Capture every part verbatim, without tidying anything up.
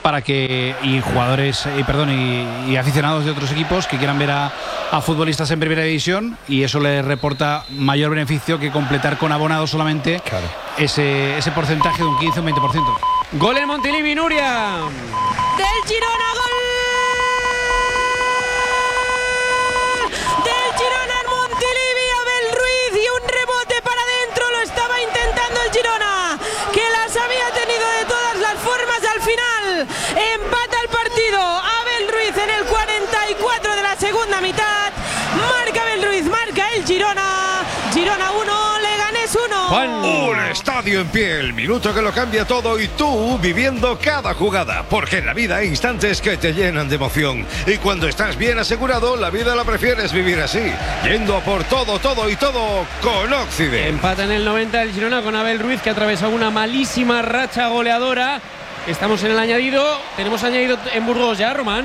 para que y jugadores y perdón y, y aficionados de otros equipos que quieran ver a, a futbolistas en primera división, y eso les reporta mayor beneficio que completar con abonados solamente claro. ese, ese porcentaje de un quince o un veinte por ciento. Gol en Montilivi, Nuria. Del Girona, gol del Girona en Montilivi. Abel Ruiz y un rebote para adentro. Lo estaba intentando el Girona, que las había tenido de todas las formas. Al final empata el partido Abel Ruiz en el cuarenta y cuatro de la segunda mitad. Marca Abel Ruiz, marca el Girona. Girona uno, Leganés uno. Un estadio en pie, el minuto que lo cambia todo, y tú viviendo cada jugada, porque en la vida hay instantes que te llenan de emoción, y cuando estás bien asegurado, la vida la prefieres vivir así, yendo a por todo, todo y todo con Occident. Empata en el noventa el Girona con Abel Ruiz, que ha atravesado una malísima racha goleadora. Estamos en el añadido. Tenemos añadido en Burgos ya, Román.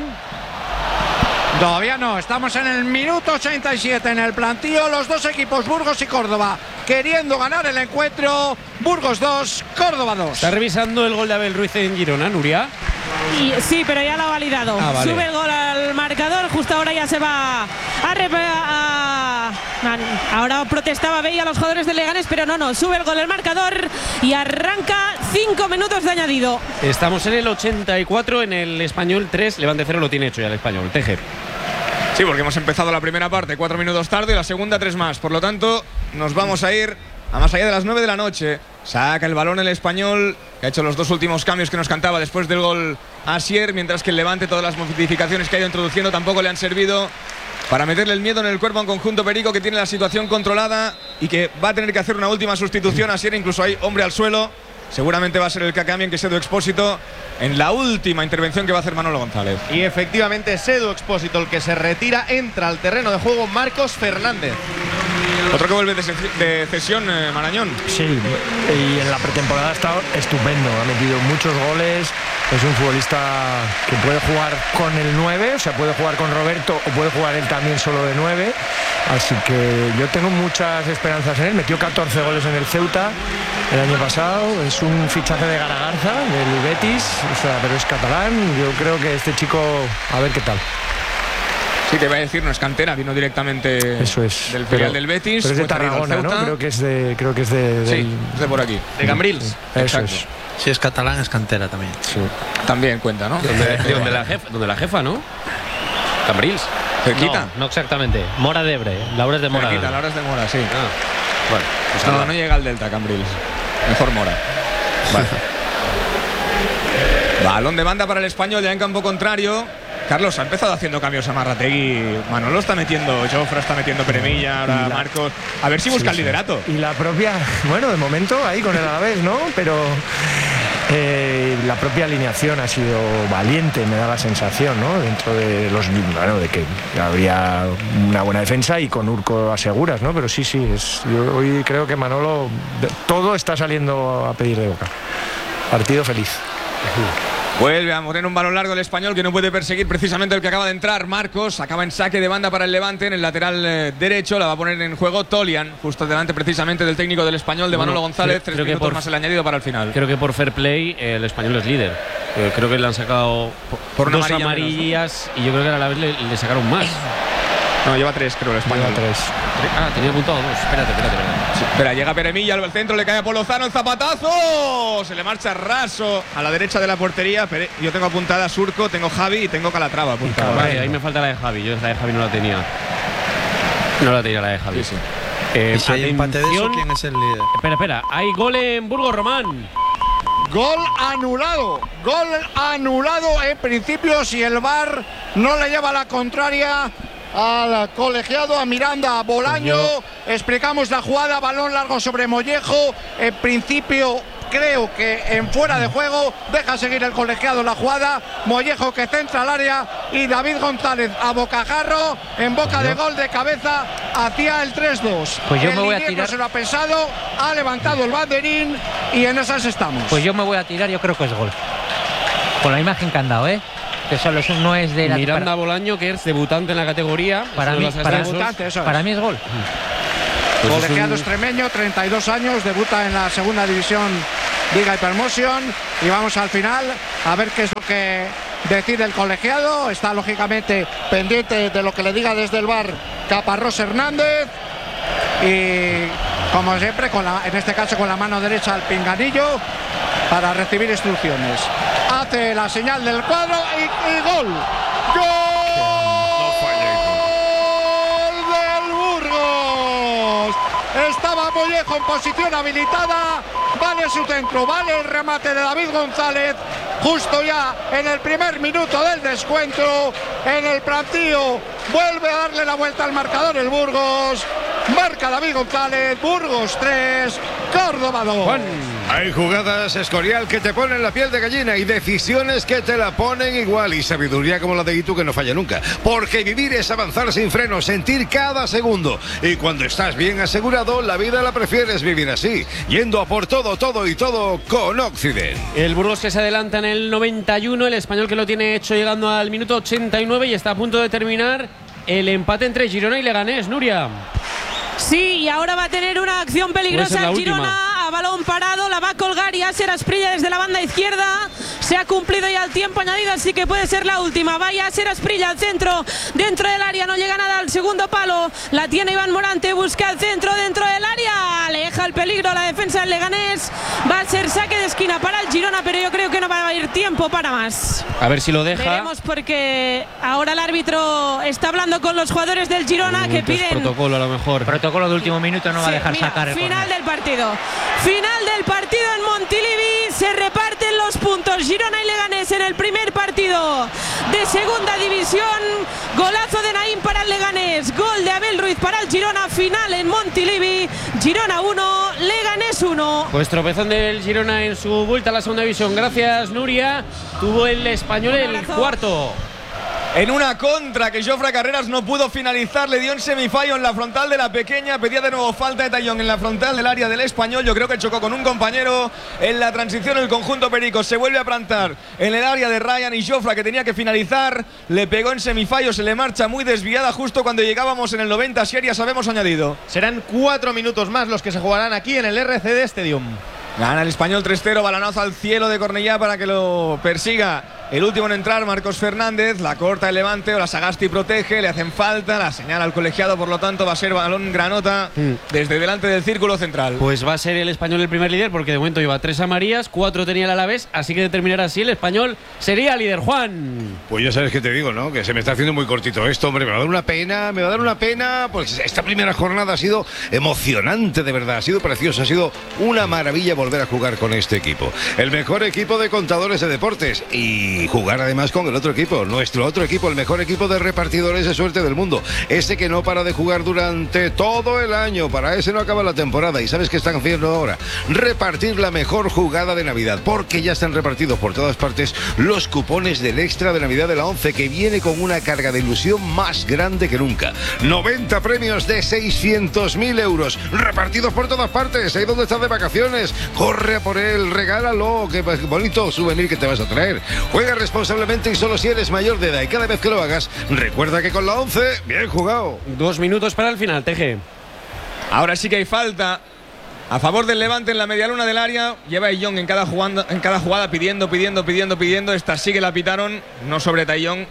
Todavía no, estamos en el minuto ochenta y siete en el plantío. Los dos equipos, Burgos y Córdoba, queriendo ganar el encuentro. Burgos dos, Córdoba dos. Está revisando el gol de Abel Ruiz en Girona, Nuria. Y, sí, pero ya lo ha validado. Ah, vale. Sube el gol al marcador. Justo ahora ya se va a, a, a ahora protestaba veía a los jugadores de Leganés, pero no, no, sube el gol al marcador y arranca cinco minutos de añadido. Estamos en el ochenta y cuatro, en el Español tres. Levante cero lo tiene hecho ya el Español. Teje. Sí, porque hemos empezado la primera parte cuatro minutos tarde y la segunda tres más. Por lo tanto, nos vamos a ir a más allá de las nueve de la noche. Saca el balón el Español, que ha hecho los dos últimos cambios que nos cantaba después del gol Asier, mientras que el Levante, todas las modificaciones que ha ido introduciendo tampoco le han servido para meterle el miedo en el cuerpo a un conjunto perico que tiene la situación controlada y que va a tener que hacer una última sustitución. Asier, incluso hay hombre al suelo. Seguramente va a ser el que cambie, que Sedu Expósito, en la última intervención que va a hacer Manolo González. Y efectivamente Sedu Expósito, el que se retira, entra al terreno de juego Marcos Fernández. Otro que vuelve de cesión, eh, Marañón. Sí, y en la pretemporada ha estado estupendo, ha metido muchos goles, es un futbolista que puede jugar con el nueve, o sea, puede jugar con Roberto o puede jugar él también solo de nueve, así que yo tengo muchas esperanzas en él. Metió catorce goles en el Ceuta el año pasado, es un fichaje de Garagarza, del Betis, o sea, pero es catalán. Yo creo que este chico, a ver qué tal. Sí, te iba a decir, no es cantera, vino directamente Eso es, del pero, filial del Betis. Pero es de Tarragona, ¿no? Creo que es de, creo que es de, sí, del... es de por aquí, de Cambrils. Sí, eso exacto. es. Si es catalán, es cantera también. Sí. También cuenta, ¿no? Donde, donde, la, jefa, donde la jefa, ¿no? Cambrils. Cerquita. No, no exactamente. Mora de Ebre. Laura es de Mora. Cerquita, Laura es de Mora, sí. Ah, bueno, pues no, nada. no llega al Delta, Cambrils. Mejor Mora. Vale. Balón de banda para el Español, ya en campo contrario. Carlos ha empezado haciendo cambios a Marrategui. Manolo está metiendo, Jofra está metiendo Peremilla, ahora la... Marcos. A ver si busca sí, el liderato. Sí. Y la propia, bueno, de momento ahí con el Alavés, ¿no? Pero eh, la propia alineación ha sido valiente, me da la sensación, ¿no? Dentro de los, bueno, de que habría una buena defensa y con Urco aseguras, ¿no? Pero sí, sí, es, yo hoy creo que Manolo todo está saliendo a pedir de boca. Partido feliz. Vuelve a poner un balón largo el Español, que no puede perseguir precisamente el que acaba de entrar, Marcos. Acaba en saque de banda para el Levante en el lateral eh, derecho. La va a poner en juego Tolian, justo delante precisamente del técnico del Español, de Manolo bueno, González. creo, Tres creo minutos por, más el añadido para el final. Creo que por fair play eh, el Español es líder. Eh, creo que le han sacado por, por dos amarilla amarillas menos, ¿no? Y yo creo que a la vez le, le sacaron más. No, lleva tres, creo, el Español. Lleva tres. Ah, tenía apuntado dos. Espérate, espérate, espérate. Sí, espera, llega Peremilla al centro, le cae a Polozano, el zapatazo. Se le marcha raso a la derecha de la portería. Pere, yo tengo apuntada a Surco, tengo Javi y tengo Calatrava apuntada. Vale, ahí me falta la de Javi. Yo la de Javi no la tenía. No la tenía la de Javi. Sí, sí. Eh, ¿Y si hay empate de eso, quién es el líder? Espera, espera. Hay gol en Burgos, Román. Gol anulado, gol anulado en principio si el V A R no le lleva la contraria al colegiado, a Miranda Bolaño. Explicamos la jugada, balón largo sobre Mollejo. En principio creo que en fuera de juego deja seguir el colegiado la jugada. Mollejo que centra al área y David González a bocajarro en boca de gol de cabeza hacia el tres dos. Pues yo el me voy a Linier tirar. No se lo ha pensado, ha levantado el banderín y en esas estamos. Pues yo me voy a tirar, yo creo que es gol. Con la imagen que han dado, ¿eh? Que solo eso no es de la Miranda para... Bolaño, que es debutante en la categoría. Para mí, para, debutante, eso es. para mí es gol. Pues colegiado es un... extremeño, treinta y dos años, debuta en la segunda división Liga Hypermotion y vamos al final. a ver qué es lo que decide el colegiado. Está lógicamente pendiente de lo que le diga desde el V A R Caparrós Hernández. Y como siempre, con la, en este caso con la mano derecha al pinganillo para recibir instrucciones. Hace la señal del cuadro y, y gol. ¡Gol! Estaba Mollejo en posición habilitada, vale su centro, vale el remate de David González, justo ya en el primer minuto del descuento, en el plantío, vuelve a darle la vuelta al marcador el Burgos, marca David González, Burgos tres, Córdoba dos. Juan. Hay jugadas, Escorial, que te ponen la piel de gallina y decisiones que te la ponen igual, y sabiduría como la de Itu que no falla nunca, porque vivir es avanzar sin freno, sentir cada segundo, y cuando estás bien asegurado, la vida la prefieres vivir así, yendo a por todo, todo y todo con Occident. El Burgos que se adelanta en el noventa y uno, el Español que lo tiene hecho llegando al minuto ochenta y nueve y está a punto de terminar el empate entre Girona y Leganés. Nuria. Sí, y ahora va a tener una acción peligrosa el Girona, a balón parado, la va a colgar y Aser Asprilla desde la banda izquierda. Se ha cumplido ya el tiempo añadido, así que puede ser la última. Vaya Aser Asprilla al centro, dentro del área, no llega nada al segundo palo. La tiene Iván Morante, busca el centro dentro del área, aleja el peligro a la defensa del Leganés. Va a ser saque de esquina para el Girona, pero yo creo que no va a ir tiempo para más. A ver si lo deja. Veremos, porque ahora el árbitro está hablando con los jugadores del Girona, uh, que piden protocolo a lo mejor. Protocolo de último minuto, no va sí, a dejar mira, sacar el final corner. del partido. Final del partido en Montilivi. Se reparten los puntos Girona y Leganés en el primer partido de segunda división. Golazo de Naín para el Leganés, gol de Abel Ruiz para el Girona. Final en Montilivi. Girona uno, Leganés uno. Pues tropezón del Girona en su vuelta a la segunda división. Gracias, Nuria. Tuvo el Español el cuarto. En una contra que Jofre Carreras no pudo finalizar, le dio en semifallo en la frontal de la pequeña, pedía de nuevo falta de Tallón en la frontal del área del Español. Yo creo que chocó con un compañero en la transición. El conjunto perico se vuelve a plantar en el área de Ryan, y Jofre, que tenía que finalizar, le pegó en semifallo, se le marcha muy desviada justo cuando llegábamos en el noventa. Si ya sabemos añadido. Serán cuatro minutos más los que se jugarán aquí en el R C D Stadium. Gana el Español tres cero, balanazo al cielo de Cornellá para que lo persiga el último en entrar, Marcos Fernández. La corta el Levante, o la Sagasti protege, le hacen falta, la señala al colegiado, por lo tanto va a ser balón granota mm. desde delante del círculo central. Pues va a ser el Español el primer líder, porque de momento lleva tres amarillas, cuatro tenía el Alavés, así que de terminar así el Español sería líder. Juan. Pues ya sabes que te digo, ¿no? Que se me está haciendo muy cortito esto, hombre, me va a dar una pena, me va a dar una pena, pues esta primera jornada ha sido emocionante, de verdad, ha sido preciosa, ha sido una maravilla volver a jugar con este equipo, el mejor equipo de contadores de deportes, y jugar además con el otro equipo, nuestro otro equipo, el mejor equipo de repartidores de suerte del mundo, ese que no para de jugar durante todo el año. Para ese no acaba la temporada, y ¿sabes qué están haciendo ahora? Repartir la mejor jugada de Navidad, porque ya están repartidos por todas partes los cupones del extra de Navidad de la once, que viene con una carga de ilusión más grande que nunca. noventa premios de seiscientos mil euros repartidos por todas partes. Ahí donde estás de vacaciones, corre a por él, regálalo, qué bonito souvenir que te vas a traer. Juega responsablemente y solo si eres mayor de edad, y cada vez que lo hagas, recuerda que con la once, bien jugado. Dos minutos para el final, Teje. Ahora sí que hay falta a favor del Levante en la medialuna del área. Lleva a Young en cada jugada, en cada jugada pidiendo, pidiendo, pidiendo, pidiendo. Esta sí que la pitaron, no sobre Tallón.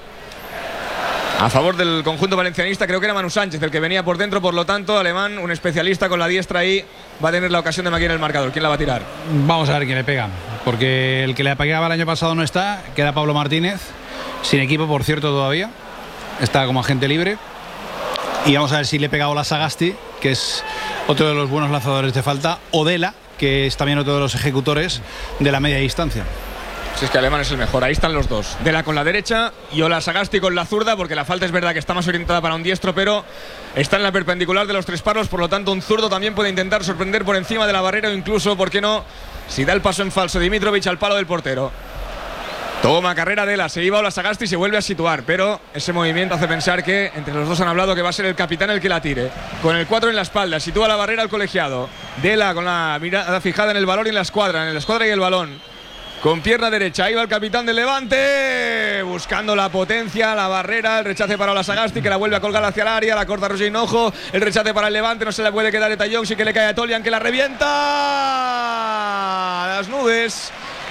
A favor del conjunto valencianista, creo que era Manu Sánchez el que venía por dentro, por lo tanto, Alemán, un especialista con la diestra ahí, va a tener la ocasión de maquillar el marcador. ¿Quién la va a tirar? Vamos a ver quién le pega, porque el que le pegaba el año pasado no está, queda Pablo Martínez, sin equipo, por cierto, todavía, está como agente libre, y vamos a ver si le pega Ola Sagasti, que es otro de los buenos lanzadores de falta, o Dela, que es también otro de los ejecutores de la media distancia. Si es que Alemán es el mejor, ahí están los dos. Dela con la derecha y Ola Sagasti con la zurda, porque la falta es verdad que está más orientada para un diestro, pero está en la perpendicular de los tres palos, por lo tanto un zurdo también puede intentar sorprender por encima de la barrera, o incluso, ¿por qué no?, si da el paso en falso Dimitrovic al palo del portero. Toma carrera Dela, se iba Ola Sagasti y se vuelve a situar, pero ese movimiento hace pensar que entre los dos han hablado que va a ser el capitán el que la tire. Con el cuatro en la espalda, sitúa la barrera al colegiado. Dela con la mirada fijada en el balón y en la escuadra, en la escuadra y el balón. Con pierna derecha, ahí va el capitán del Levante, buscando la potencia, la barrera, el rechace para Ola Sagasti, que la vuelve a colgar hacia el área, la corta Roger Hinojo, el rechace para el Levante, no se le puede quedar a Tallón, sí que le cae a Tolian, que la revienta a las nubes.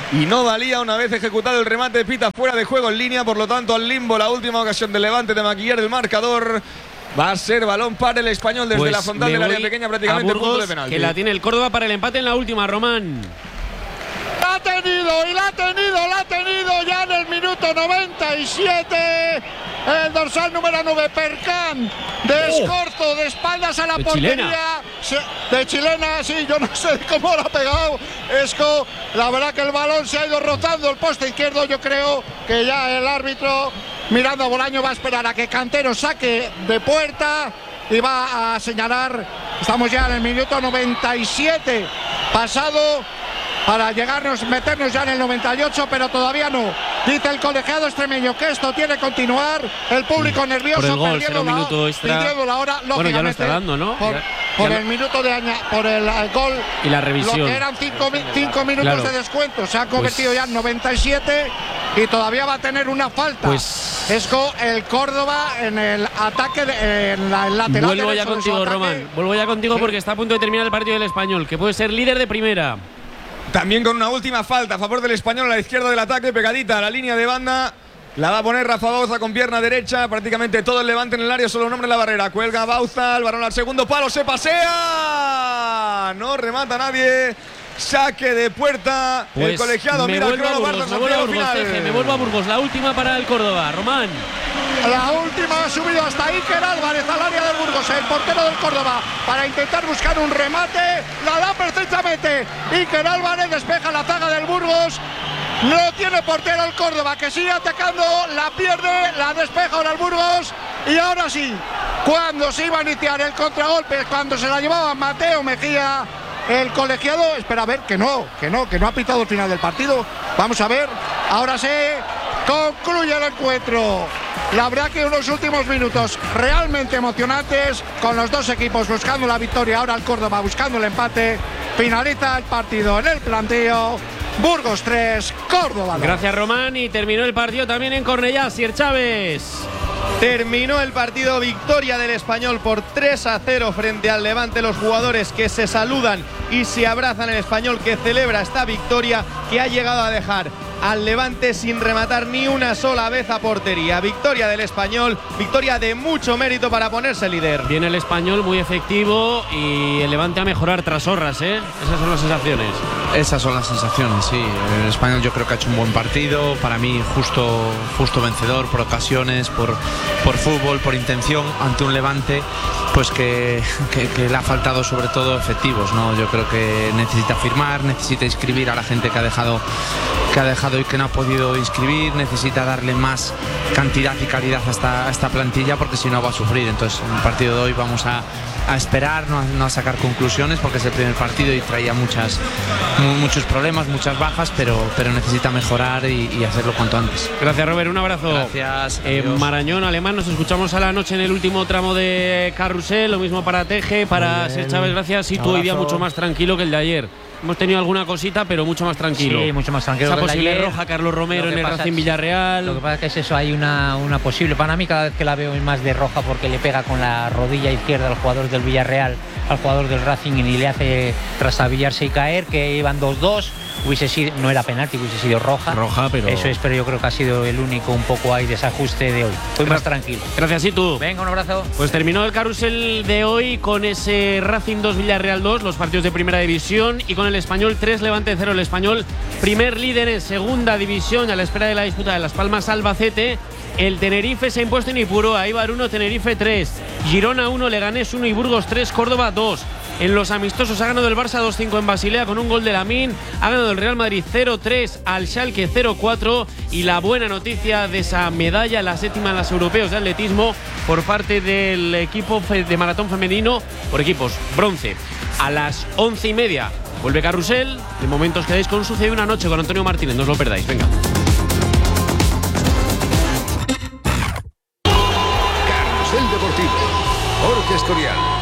y no valía una vez ejecutado el remate. Pita fuera de juego en línea, por lo tanto al limbo la última ocasión del Levante de maquillar el marcador. Va a ser balón para el Español desde pues la frontal del área pequeña, prácticamente Burgos, punto de penalti. Que la tiene el Córdoba para el empate en la última, Román. La ha tenido y la ha tenido, la ha tenido ya en el minuto noventa y siete. El dorsal número nueve, Percán, de Escorzo, de espaldas a la de portería. Chilena. Se, de chilena, sí, yo no sé cómo lo ha pegado Esco. La verdad que el balón se ha ido rozando el poste izquierdo. Yo creo que ya el árbitro, mirando a Bolaño, va a esperar a que Cantero saque de puerta y va a señalar. Estamos ya en el minuto noventa y siete pasado, para llegarnos, meternos ya en el noventa y ocho, pero todavía no. Dice el colegiado extremeño que esto tiene que continuar. El público nervioso, por el gol, perdiendo, será un la, minuto extra. perdiendo la hora, lógicamente. Bueno, ya lo está dando, ¿no? Por, ya, por ya el lo... minuto de aña, por el, el gol. Y la revisión. Lo que eran cinco, cinco minutos claro. de descuento. Se ha convertido pues... ya en noventa y siete y todavía va a tener una falta. Pues... Esco, el Córdoba en el ataque, de, en la, el lateral. Vuelvo ya contigo, Román. Vuelvo ya contigo, ¿sí? Porque está a punto de terminar el partido del Español, que puede ser líder de primera. También con una última falta a favor del Español a la izquierda del ataque, pegadita a la línea de banda. La va a poner Rafa Bauza con pierna derecha. Prácticamente todo el Levante en el área, solo un hombre en la barrera. Cuelga Bauza, el balón al segundo palo, se pasea. No remata nadie. Saque de puerta. Pues el colegiado me mira vuelvo el a Burgos, me vuelvo a Burgos, final. Teje, me vuelvo a Burgos. La última para el Córdoba, Román. La última ha subido hasta Iker Álvarez al área del Burgos, el portero del Córdoba, para intentar buscar un remate. La da perfectamente. Iker Álvarez despeja la zaga del Burgos. No tiene portero el Córdoba, que sigue atacando. La pierde, la despeja ahora el Burgos. Y ahora sí, cuando se iba a iniciar el contragolpe, cuando se la llevaba Mateo Mejía, el colegiado, espera a ver, que no, que no, que no ha pitado el final del partido. Vamos a ver, ahora se concluye el encuentro. La verdad que unos últimos minutos realmente emocionantes, con los dos equipos buscando la victoria, ahora el Córdoba buscando el empate. Finaliza el partido en el planteo. Burgos tres, Córdoba dos. Gracias, Román, y terminó el partido también en Cornellá. Sier Chávez. Terminó el partido, victoria del Español por tres a cero frente al Levante. Los jugadores que se saludan y se abrazan, el Español que celebra esta victoria que ha llegado a dejar al Levante sin rematar ni una sola vez a portería. Victoria del Español, victoria de mucho mérito para ponerse líder. Viene el Español muy efectivo y el Levante a mejorar tras Horras, ¿eh? Esas son las sensaciones. Esas son las sensaciones, sí. El Español yo creo que ha hecho un buen partido. Para mí justo, justo vencedor por ocasiones, por, por fútbol, por intención, ante un Levante pues que, que, que le ha faltado sobre todo efectivos, ¿no? Yo creo que necesita firmar, necesita inscribir a la gente que ha dejado que ha dejado y que no ha podido inscribir, necesita darle más cantidad y calidad a esta, a esta plantilla, porque si no va a sufrir. Entonces en el partido de hoy vamos a, a esperar, no a, no a sacar conclusiones, porque es el primer partido y traía muchas, muchos problemas, muchas bajas, pero, pero necesita mejorar y, y hacerlo cuanto antes. Gracias, Robert, un abrazo. Gracias. eh, Marañón, Alemán, nos escuchamos a la noche en el último tramo de Carrusel, lo mismo para Teje, para Ser Chávez, gracias. Y tú hoy día mucho más tranquilo que el de ayer. Hemos tenido alguna cosita, pero mucho más tranquilo. Sí, mucho más tranquilo. Esa que posible ayer, roja Carlos Romero en el pasa, Racing Villarreal. Lo que pasa es que es eso, hay una, una posible. Para mí, cada vez que la veo es más de roja, porque le pega con la rodilla izquierda al jugador del Villarreal, al jugador del Racing, y le hace trastabillarse y caer, que iban dos dos. Hubiese sido, no era penalti, hubiese sido roja. Roja, pero. Eso es, pero yo creo que ha sido el único un poco ahí desajuste de hoy. Estoy más tranquilo. Gracias, y tú. Venga, un abrazo. Pues terminó el carrusel de hoy con ese Racing dos Villarreal dos, los partidos de primera división, y con el Español tres Levante cero. El Español, primer líder en segunda división, a la espera de la disputa de Las Palmas Albacete. El Tenerife se ha impuesto en Ipurúa, Eibar uno, Tenerife tres, Girona uno, Leganés uno y Burgos tres, Córdoba dos. En los amistosos ha ganado el Barça dos cinco en Basilea con un gol de Lamine, ha ganado el Real Madrid cero tres al Schalke cero cuatro, y la buena noticia de esa medalla, la séptima en los europeos de atletismo por parte del equipo de maratón femenino por equipos, bronce. A las once y media vuelve Carrusel, de momento os quedáis con Sucede una noche con Antonio Martínez, no os lo perdáis, venga. Carrusel Deportivo, Jorge Escorial.